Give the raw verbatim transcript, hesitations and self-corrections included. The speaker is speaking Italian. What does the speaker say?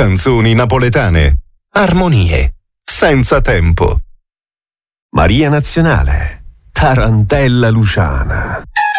Canzoni napoletane. Armonie. Senza tempo. Maria Nazionale. Tarantella Luciana.